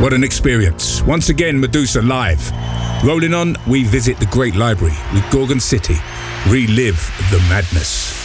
What an experience. Once again, Medusa live. Rolling on, we visit the Great Library with Gorgon City. Relive the madness.